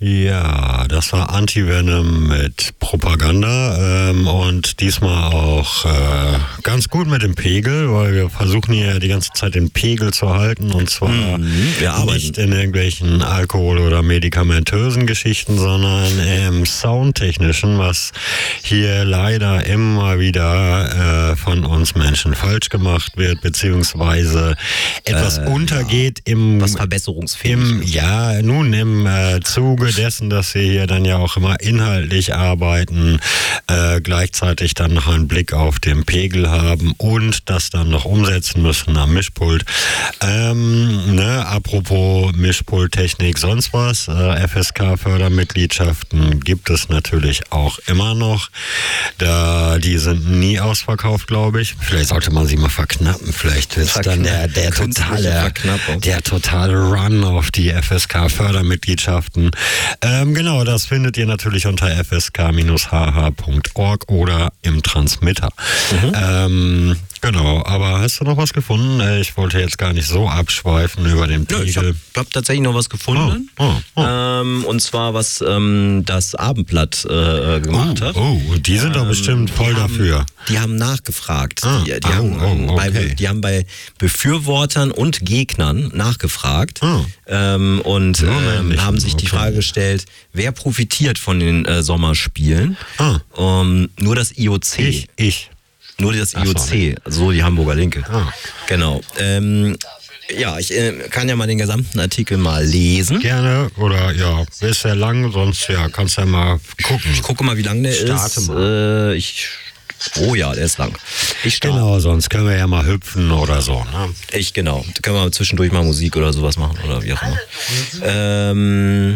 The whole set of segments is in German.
Ja, das war Anti-Venom mit Propaganda und diesmal auch ganz gut mit dem Pegel, weil wir versuchen hier die ganze Zeit den Pegel zu halten und zwar nicht in irgendwelchen Alkohol- oder medikamentösen Geschichten, sondern soundtechnischen, was hier leider immer wieder von uns Menschen falsch gemacht wird, beziehungsweise etwas untergeht was verbesserungsfähig ist. Im Zuge dessen, dass wir hier dann ja auch immer inhaltlich arbeiten, gleichzeitig dann noch einen Blick auf den Pegel haben und das dann noch umsetzen müssen am Mischpult. Apropos Mischpulttechnik, sonst was, FSK-Fördermitgliedschaften gibt es natürlich auch immer noch. Die sind nie ausverkauft, glaube ich. Vielleicht sollte man sie mal verknappen. Vielleicht ist dann der totale Run auf die FSK-Fördermitgliedschaften. Genau, das findet ihr natürlich unter fsk-hh.org oder im Transmitter. Genau, aber hast du noch was gefunden? Ich wollte jetzt gar nicht so abschweifen über den Pegel. Ich hab tatsächlich noch was gefunden. Und zwar, was das Abendblatt gemacht hat. Und die sind doch bestimmt voll dafür. Die haben nachgefragt. Die haben bei Befürwortern und Gegnern nachgefragt und haben sich die Frage gestellt, wer profitiert von den Sommerspielen? Nur das IOC. Ich. Nur das IOC, so die Hamburger Linke. Genau. Ich kann ja mal den gesamten Artikel mal lesen. Gerne, oder ist sehr lang, sonst kannst du ja mal gucken. Ich gucke mal, wie lang der ist. Der ist lang. Genau, sonst können wir ja mal hüpfen oder so. Ne? Da können wir zwischendurch mal Musik oder sowas machen oder wie auch immer.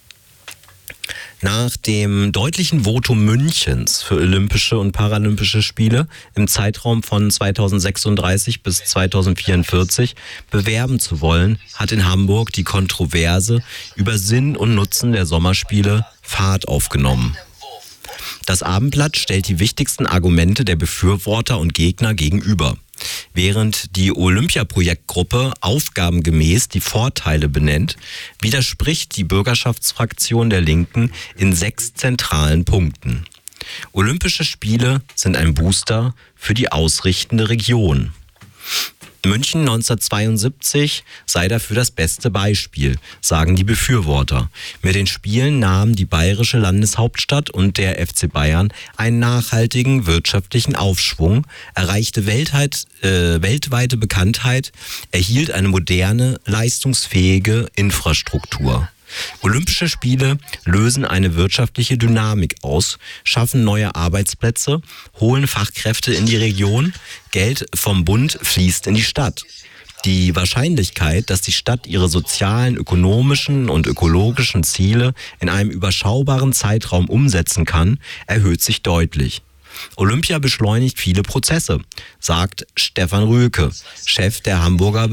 Nach dem deutlichen Votum Münchens für Olympische und Paralympische Spiele im Zeitraum von 2036 bis 2044 bewerben zu wollen, hat in Hamburg die Kontroverse über Sinn und Nutzen der Sommerspiele Fahrt aufgenommen. Das Abendblatt stellt die wichtigsten Argumente der Befürworter und Gegner gegenüber. Während die Olympia-Projektgruppe aufgabengemäß die Vorteile benennt, widerspricht die Bürgerschaftsfraktion der Linken in 6 zentralen Punkten. Olympische Spiele sind ein Booster für die ausrichtende Region. München 1972 sei dafür das beste Beispiel, sagen die Befürworter. Mit den Spielen nahmen die bayerische Landeshauptstadt und der FC Bayern einen nachhaltigen wirtschaftlichen Aufschwung, erreichte weltweite Bekanntheit, erhielt eine moderne, leistungsfähige Infrastruktur. Olympische Spiele lösen eine wirtschaftliche Dynamik aus, schaffen neue Arbeitsplätze, holen Fachkräfte in die Region, Geld vom Bund fließt in die Stadt. Die Wahrscheinlichkeit, dass die Stadt ihre sozialen, ökonomischen und ökologischen Ziele in einem überschaubaren Zeitraum umsetzen kann, erhöht sich deutlich. Olympia beschleunigt viele Prozesse, sagt Stefan Rühlke, Chef des Hamburger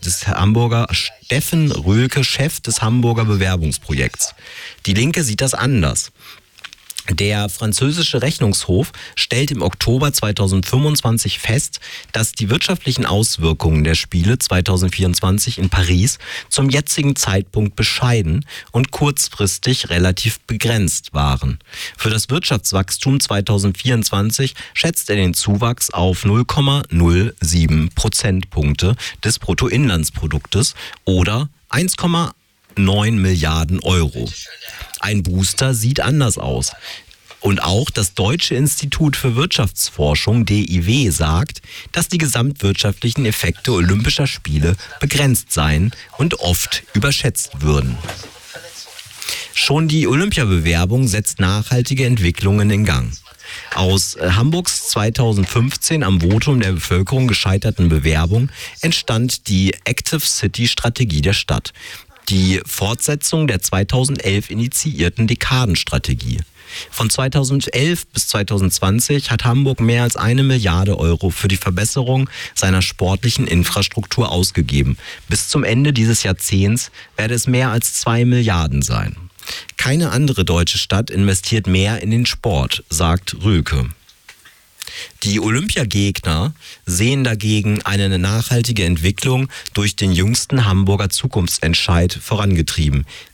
Bewerbungsprojekts. Die Linke sieht das anders. Der französische Rechnungshof stellt im Oktober 2025 fest, dass die wirtschaftlichen Auswirkungen der Spiele 2024 in Paris zum jetzigen Zeitpunkt bescheiden und kurzfristig relativ begrenzt waren. Für das Wirtschaftswachstum 2024 schätzt er den Zuwachs auf 0,07 Prozentpunkte des Bruttoinlandsproduktes oder 1,9 Milliarden Euro. Ein Booster sieht anders aus. Und auch das Deutsche Institut für Wirtschaftsforschung, DIW, sagt, dass die gesamtwirtschaftlichen Effekte Olympischer Spiele begrenzt seien und oft überschätzt würden. Schon die Olympiabewerbung setzt nachhaltige Entwicklungen in Gang. Aus Hamburgs 2015 am Votum der Bevölkerung gescheiterten Bewerbung entstand die Active City Strategie der Stadt. Die Fortsetzung der 2011 initiierten Dekadenstrategie. Von 2011 bis 2020 hat Hamburg mehr als 1 Milliarde Euro für die Verbesserung seiner sportlichen Infrastruktur ausgegeben. Bis zum Ende dieses Jahrzehnts werde es mehr als 2 Milliarden sein. Keine andere deutsche Stadt investiert mehr in den Sport, sagt Rühlke. Die Olympiagegner sehen dagegen eine nachhaltige Entwicklung durch den jüngsten Hamburger Zukunftsentscheid vorangetrieben.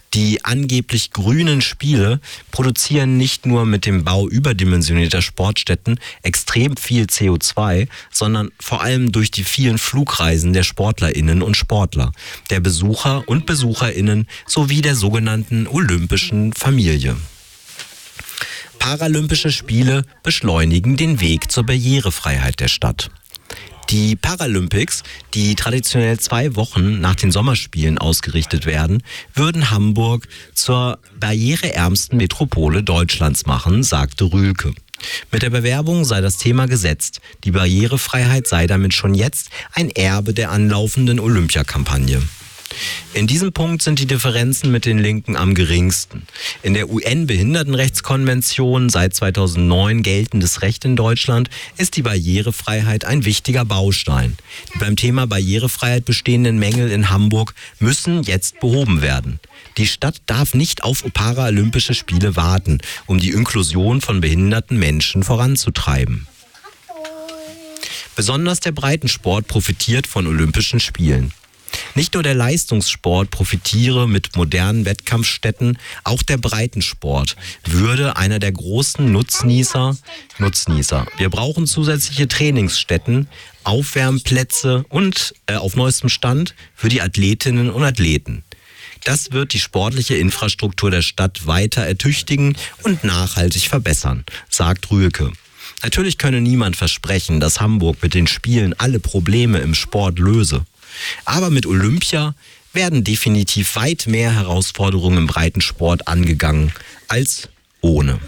Die angeblich grünen Spiele produzieren nicht nur mit dem Bau überdimensionierter Sportstätten extrem viel CO2, sondern vor allem durch die vielen Flugreisen der SportlerInnen und Sportler, der Besucher und BesucherInnen sowie der sogenannten olympischen Familie. Paralympische Spiele beschleunigen den Weg zur Barrierefreiheit der Stadt. Die Paralympics, die traditionell 2 Wochen nach den Sommerspielen ausgerichtet werden, würden Hamburg zur barriereärmsten Metropole Deutschlands machen, sagte Rühlke. Mit der Bewerbung sei das Thema gesetzt. Die Barrierefreiheit sei damit schon jetzt ein Erbe der anlaufenden Olympiakampagne. In diesem Punkt sind die Differenzen mit den Linken am geringsten. In der UN-Behindertenrechtskonvention, seit 2009 geltendes Recht in Deutschland, ist die Barrierefreiheit ein wichtiger Baustein. Die beim Thema Barrierefreiheit bestehenden Mängel in Hamburg müssen jetzt behoben werden. Die Stadt darf nicht auf Paralympische Spiele warten, um die Inklusion von behinderten Menschen voranzutreiben. Besonders der Breitensport profitiert von Olympischen Spielen. Nicht nur der Leistungssport profitiere mit modernen Wettkampfstätten, auch der Breitensport würde einer der großen Nutznießer. Wir brauchen zusätzliche Trainingsstätten, Aufwärmplätze und auf neuestem Stand für die Athletinnen und Athleten. Das wird die sportliche Infrastruktur der Stadt weiter ertüchtigen und nachhaltig verbessern, sagt Rühlke. Natürlich könne niemand versprechen, dass Hamburg mit den Spielen alle Probleme im Sport löse. Aber mit Olympia werden definitiv weit mehr Herausforderungen im Breitensport angegangen als ohne.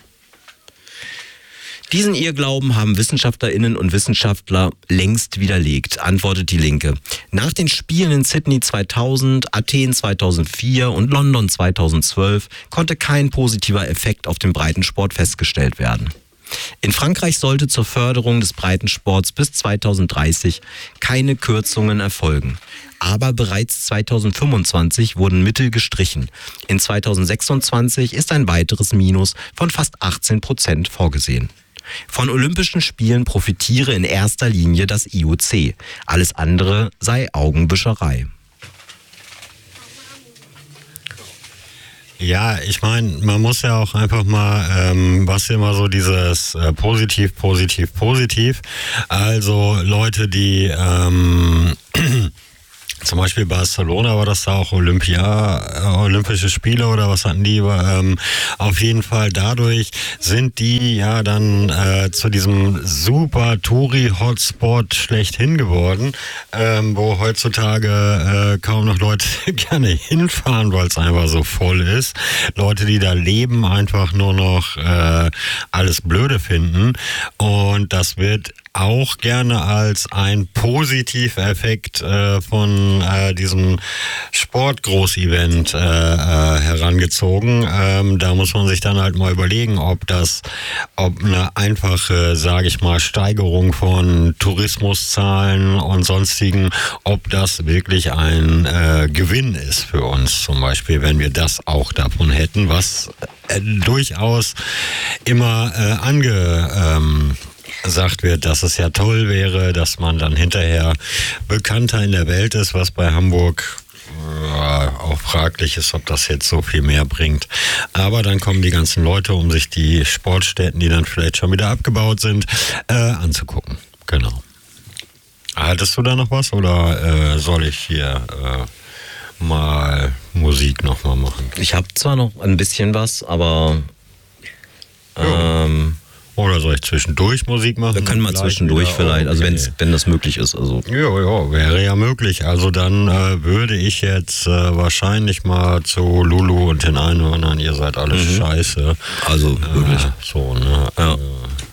Diesen Irrglauben haben WissenschaftlerInnen und Wissenschaftler längst widerlegt, antwortet die Linke. Nach den Spielen in Sydney 2000, Athen 2004 und London 2012 konnte kein positiver Effekt auf den Breitensport festgestellt werden. In Frankreich sollte zur Förderung des Breitensports bis 2030 keine Kürzungen erfolgen. Aber bereits 2025 wurden Mittel gestrichen. In 2026 ist ein weiteres Minus von fast 18% vorgesehen. Von Olympischen Spielen profitiere in erster Linie das IOC. Alles andere sei Augenwischerei. Ja, ich meine, man muss ja auch einfach mal, was immer so dieses positiv. Also Leute, die zum Beispiel Barcelona, war das da auch Olympische Spiele oder was hatten die? Auf jeden Fall dadurch sind die ja dann zu diesem super Touri-Hotspot schlechthin geworden, wo heutzutage kaum noch Leute gerne hinfahren, weil es einfach so voll ist. Leute, die da leben, einfach nur noch alles blöde finden, und das wird auch gerne als ein Positiver-Effekt von diesem Sportgroß-Event herangezogen. Da muss man sich dann halt mal überlegen, ob eine einfache, sage ich mal, Steigerung von Tourismuszahlen und sonstigen, ob das wirklich ein Gewinn ist für uns, zum Beispiel, wenn wir das auch davon hätten, was durchaus immer gesagt wird, dass es ja toll wäre, dass man dann hinterher bekannter in der Welt ist, was bei Hamburg auch fraglich ist, ob das jetzt so viel mehr bringt. Aber dann kommen die ganzen Leute, um sich die Sportstätten, die dann vielleicht schon wieder abgebaut sind, anzugucken. Genau. Hattest du da noch was, oder soll ich hier mal Musik nochmal machen? Ich habe zwar noch ein bisschen was, aber oder soll ich zwischendurch Musik machen? Wir können mal zwischendurch vielleicht, also wenn das möglich ist. Also. Ja, wäre ja möglich. Also dann würde ich jetzt wahrscheinlich mal zu Lulu und den Einhörnern, ihr seid alle scheiße. Also wirklich. So, ne? Ja.